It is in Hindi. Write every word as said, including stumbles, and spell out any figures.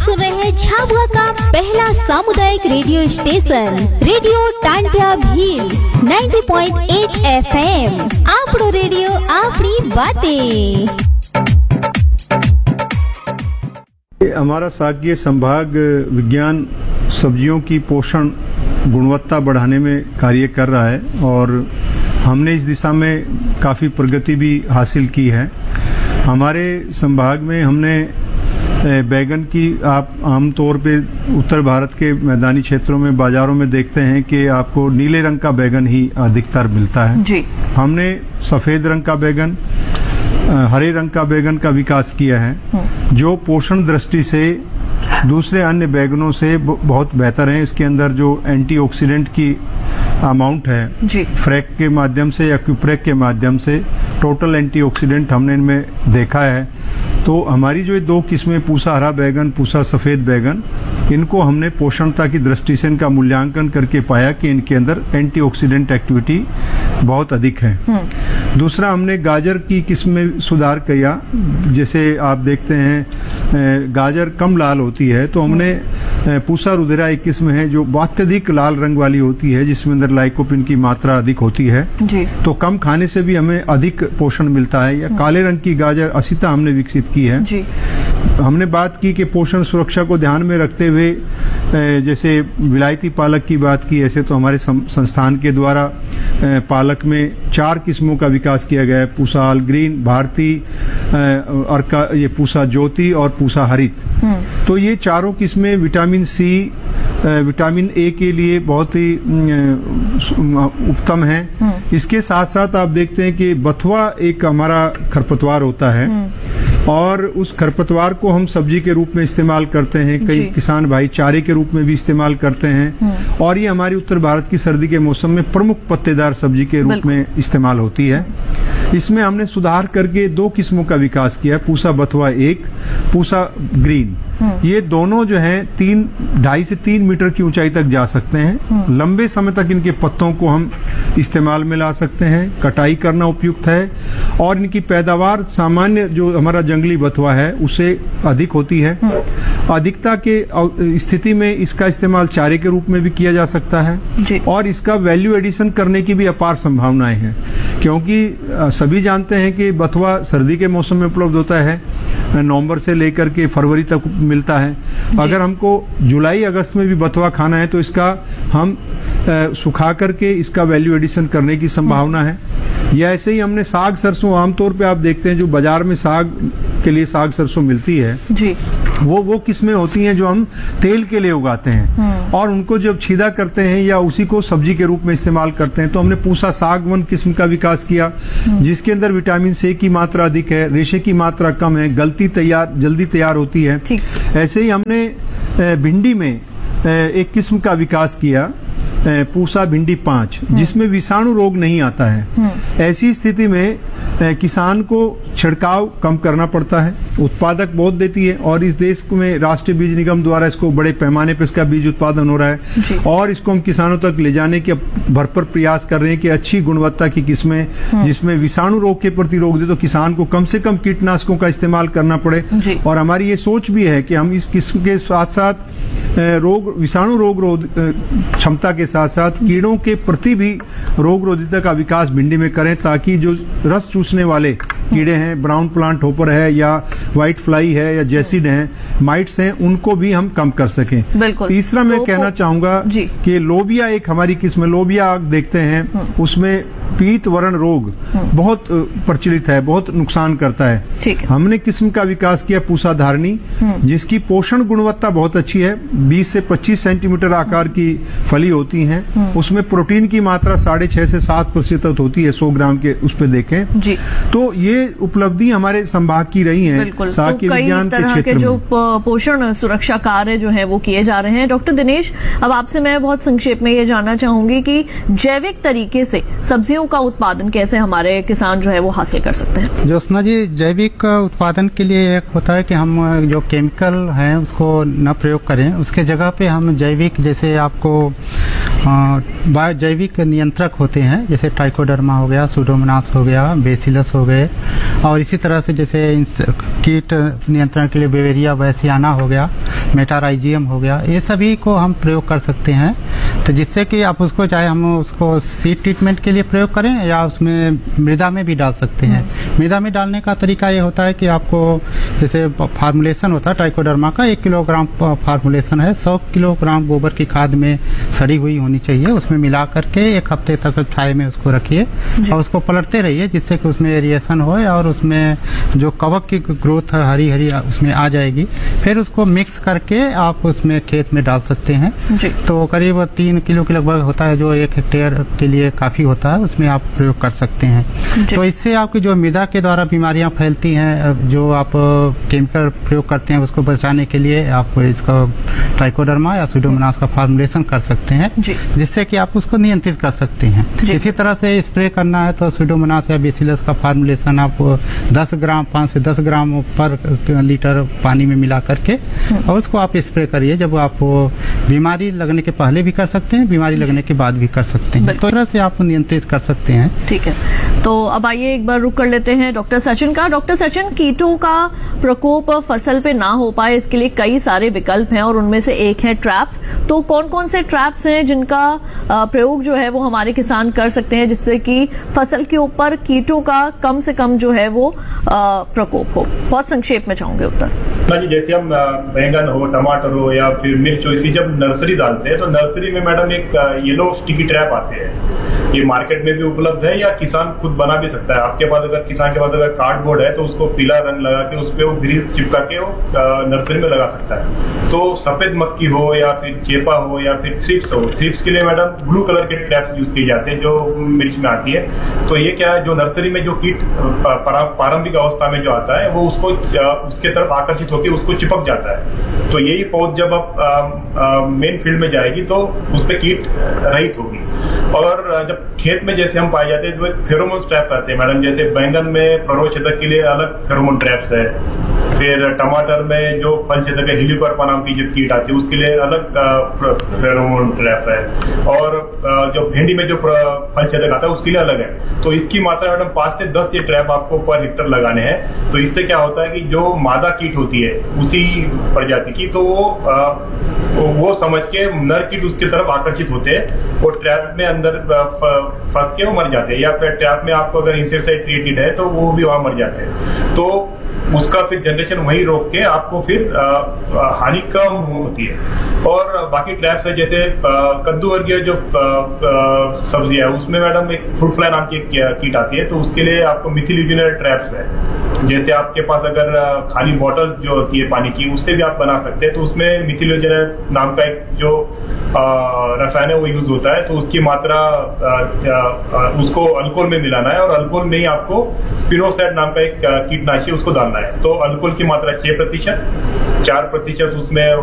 सुन रहे हैं झाबुआ का पहला सामुदायिक radio station radio Tantia Bhil नब्बे पॉइंट आठ एफ एम। आपनो रेडियो आपनी बातें। हमारा शासकीय संभाग विज्ञान सब्जियों की पोषण गुणवत्ता बढ़ाने में कार्य कर रहा है और हमने इस दिशा में काफ़ी प्रगति भी हासिल की है। हमारे संभाग में हमने बैगन की आप आमतौर पे उत्तर भारत के मैदानी क्षेत्रों में बाजारों में देखते हैं कि आपको नीले रंग का बैगन ही अधिकतर मिलता है जी। हमने सफ़ेद रंग का बैगन, हरे रंग का बैगन का विकास किया है जो पोषण दृष्टि से दूसरे अन्य बैगनों से बहुत बेहतर है। इसके अंदर जो एंटीऑक्सीडेंट की अमाउंट है जी। फ्रैक के माध्यम से या क्यूप्रेक के माध्यम से टोटल एंटीऑक्सीडेंट हमने इनमें देखा है। तो हमारी जो ये दो किस्में पूसा हरा बैगन, पूसा सफेद बैगन, इनको हमने पोषणता की दृष्टि से इनका मूल्यांकन करके पाया कि इनके अंदर एंटीऑक्सीडेंट एक्टिविटी बहुत अधिक है। दूसरा, हमने गाजर की किस्म में सुधार किया। जैसे आप देखते हैं गाजर कम लाल होती है तो हमने पूसा रुधिरा एक किस्म है जो अत्यधिक लाल रंग वाली होती है जिसमें अंदर लाइकोपिन की मात्रा अधिक होती है जी। तो कम खाने से भी हमें अधिक पोषण मिलता है। या काले रंग की गाजर असिता हमने विकसित की है जी। हमने बात की कि पोषण सुरक्षा को ध्यान में रखते हुए जैसे विलायती पालक की बात की, ऐसे तो हमारे संस्थान के द्वारा पालक में चार किस्मों का विकास किया गया है। पूसा ऑल ग्रीन, भारती, अर्का, ये पूसा ज्योति और पूसा हरित। तो ये चारों किस्में विटामिन सी, विटामिन ए के लिए बहुत ही उत्तम है। इसके साथ साथ आप देखते हैं कि बथुआ एक हमारा खरपतवार होता है और उस खरपतवार को हम सब्जी के रूप में इस्तेमाल करते हैं। कई किसान भाई चारे के रूप में भी इस्तेमाल करते हैं और ये हमारी उत्तर भारत की सर्दी के मौसम में प्रमुख पत्तेदार सब्जी के रूप में इस्तेमाल होती है। इसमें हमने सुधार करके दो किस्मों का विकास किया है, पूसा बथुआ एक, पूसा ग्रीन। ये दोनों जो हैं तीन ढाई से तीन मीटर की ऊंचाई तक जा सकते हैं। लंबे समय तक इनके पत्तों को हम इस्तेमाल में ला सकते हैं। कटाई करना उपयुक्त है और इनकी पैदावार सामान्य जो हमारा जंगली बथुआ है उससे अधिक होती है। अधिकता के स्थिति में इसका इस्तेमाल चारे के रूप में भी किया जा सकता है और इसका वैल्यू एडिशन करने की भी अपार संभावनाएं हैं, क्योंकि सभी जानते हैं कि बथुआ सर्दी के मौसम में उपलब्ध होता है, नवंबर से लेकर के फरवरी तक मिलता है। अगर हमको जुलाई अगस्त में भी बथुआ खाना है तो इसका हम सुखा करके इसका वैल्यू एडिशन करने की संभावना है। या ऐसे ही हमने साग सरसों, आमतौर पे आप देखते हैं जो बाजार में साग के लिए साग सरसों मिलती है जी। वो वो किस्में होती हैं जो हम तेल के लिए उगाते हैं और उनको जब छीदा करते हैं या उसी को सब्जी के रूप में इस्तेमाल करते हैं। तो हमने पूसा सागवन किस्म का विकास किया जिसके अंदर विटामिन सी की मात्रा अधिक है, रेशे की मात्रा कम है, गलती तैयार जल्दी तैयार होती है। ऐसे ही हमने भिंडी में एक किस्म का विकास किया, पूसा भिंडी पांच, जिसमें विषाणु रोग नहीं आता है। ऐसी स्थिति में किसान को छिड़काव कम करना पड़ता है, उत्पादक बहुत देती है और इस देश में राष्ट्रीय बीज निगम द्वारा इसको बड़े पैमाने पर इसका बीज उत्पादन हो रहा है और इसको हम किसानों तक ले जाने के भरपूर प्रयास कर रहे हैं कि अच्छी गुणवत्ता की किस्में जिसमें विषाणु रोग के प्रति रोक दे तो किसान को कम से कम कीटनाशकों का इस्तेमाल करना पड़े। और हमारी ये सोच भी है कि हम इस किस्म के साथ साथ रोग विषाणु रोग रोध क्षमता के साथ साथ कीड़ों के प्रति भी रोग रोधिता का विकास भिंडी में करें ताकि जो रस चूसने वाले कीड़े हैं, ब्राउन प्लांट होपर है या व्हाइट फ्लाई है या जैसिड है, माइट्स हैं, उनको भी हम कम कर सकें। तीसरा मैं कहना चाहूंगा कि लोबिया एक हमारी किस्म, लोबिया देखते हैं उसमें पीत वर्ण रोग बहुत प्रचलित है, बहुत नुकसान करता है। हमने किस्म का विकास किया पूसा धारणी जिसकी पोषण गुणवत्ता बहुत अच्छी है, बीस से पच्चीस सेंटीमीटर आकार की फली होती हैं, उसमें प्रोटीन की मात्रा साढ़े छह से सात प्रतिशत होती है सौ ग्राम के उस पर देखें जी। तो ये उपलब्धि हमारे संभाग की रही है। साग के विज्ञान के क्षेत्र में जो पोषण सुरक्षा कार्य जो है वो किए जा रहे हैं। डॉक्टर दिनेश, अब आपसे मैं बहुत संक्षेप में ये जानना चाहूंगी कि जैविक तरीके से सब्जियों का उत्पादन कैसे हमारे किसान जो है वो हासिल कर सकते हैं? ज्योत्सना जी, जैविक उत्पादन के लिए एक होता है कि हम जो केमिकल है उसको न प्रयोग करें, उसके जगह पे हम जैविक, जैसे आपको बायो जैविक नियंत्रक होते हैं, जैसे ट्राइकोडर्मा हो गया, सूडोमोनास हो गया, बेसिलस हो गए, और इसी तरह से जैसे कीट नियंत्रण के लिए बेवेरिया वैसियाना हो गया, मेटाराइजियम हो गया, ये सभी को हम प्रयोग कर सकते हैं। तो जिससे कि आप उसको चाहे हम उसको सीड ट्रीटमेंट के लिए प्रयोग करें या उसमें मृदा में भी डाल सकते हैं। मृदा में डालने का तरीका ये होता है कि आपको जैसे फार्मुलेशन होता है ट्राइकोडर्मा का, एक किलोग्राम फार्मुलेशन है, सौ किलोग्राम गोबर की खाद में सड़ी हुई होनी चाहिए, उसमें मिला करके एक हफ्ते तक छाये में उसको रखिए और उसको पलटते रहिए, जिससे कि उसमें एरिएशन हो और उसमें जो कवक की ग्रोथ हरी हरी उसमें आ जाएगी। फिर उसको मिक्स करके आप उसमें खेत में डाल सकते हैं। तो करीब तीन किलो के लगभग होता है, जो एक हेक्टेयर के लिए काफी होता है, उसमें आप प्रयोग कर सकते हैं। तो इससे आपकी जो मृदा के द्वारा बीमारियां फैलती हैं, जो आप केमिकल प्रयोग करते हैं, उसको बचाने के लिए आप इसका ट्राइकोडर्मा या सूडोमोनास का फार्मुलेशन कर सकते हैं, जिससे कि आप उसको नियंत्रित कर सकते हैं। इसी तरह से स्प्रे करना है तो सूडोमोनास या बेसिलस का फार्मुलेशन आप दस ग्राम पाँच से दस ग्राम पर लीटर पानी में मिला करके और उसको आप स्प्रे करिए। जब आप बीमारी लगने के पहले भी कर सकते हैं, बीमारी लगने के बाद भी कर सकते हैं, तो इस तरह से आप नियंत्रित कर सकते हैं। ठीक है, तो अब आइए एक बार रुक कर लेते हैं डॉक्टर सचिन का। डॉक्टर सचिन, कीटों का प्रकोप फसल पे ना हो पाए इसके लिए कई सारे विकल्प हैं और उनमें से एक है ट्रैप्स। तो कौन कौन से ट्रैप्स हैं जिनका प्रयोग जो है वो हमारे किसान कर सकते हैं, जिससे कि फसल के ऊपर कीटों का कम से कम जो है वो प्रकोप हो? बहुत संक्षेप में चाहूंगे उत्तर। जी, जैसे हम बैंगन हो, टमाटर हो या फिर मिर्च हो, इसी जब नर्सरी डालते हैं तो नर्सरी में मैडम एक येलो स्टिकी ट्रैप आते हैं। ये मार्केट में भी उपलब्ध है या किसान खुद बना भी सकता है। आपके पास अगर किसान के पास अगर कार्डबोर्ड है तो उसको पीला रंग लगा के उस पर वो ग्रीस चिपका के वो नर्सरी में लगा सकता है। तो सफेद मक्खी हो या फिर चेपा हो या फिर थ्रिप्स हो, थ्रिप्स के लिए मैडम ब्लू कलर के ट्रैप्स यूज किए जाते हैं जो मिर्च में आती है। तो ये क्या है, जो नर्सरी में जो कीट प्रारंभिक अवस्था में जो आता है वो उसको उसके तरफ आकर्षित होकर उसको चिपक जाता है। तो यही पौध जब आप मेन फील्ड में जाएगी तो उस पर कीट रहित होगी। और जब खेत में जैसे हम पाए जाते हैं तो फेरोमोन ट्रैप्स आते हैं मैडम, जैसे बैंगन में प्ररोचक के लिए अलग फेरोमोन ट्रैप्स है, फिर टमाटर में जो फल छेदक है हेलिकोवर्पा नाम की जो कीट आती है उसके लिए अलग फेरोमोन ट्रैप है, और जो भिंडी में जो फल छेदक आता है उसके लिए अलग है। तो इसकी मात्रा मैडम पांच से दस ये ट्रैप आपको पर हेक्टर लगाने हैं। तो इससे क्या होता है कि जो मादा कीट होती है उसी प्रजाति की, तो वो वो समझ के नर कीट उसकी तरफ आकर्षित होते हैं, वो ट्रैप में अंदर फंस के वो मर जाते हैं, या फिर ट्रैप में आपको अगर इंसेक्टिसाइड ट्रीटेड है तो वो भी वहां मर जाते हैं। तो उसका फिर जनरेशन वही रोक के आपको फिर आ, आ, हानि कम होती है। और बाकी ट्रैप्स है जैसे कद्दू वर्गीय जो सब्जी है उसमें मैडम एक फ्रूट फ्लाई नाम की एक कीट आती है, तो उसके लिए आपको मिथिलिजिनल ट्रैप्स है। जैसे आपके पास अगर खाली बॉटल जो होती है पानी की उससे भी आप बना सकते हैं, तो उसमें मिथिलिजिनल नाम का एक जो रसायन है वो यूज होता है। तो उसकी मात्रा आ, आ, उसको अल्कोहल में मिलाना है और अल्कोहल में ही आपको स्पिनोसाइड नाम का एक कीटनाशी उसको डालना है। तो अल्कोहल की मात्रा छह प्रतिशत, चार प्रतिशत उसमें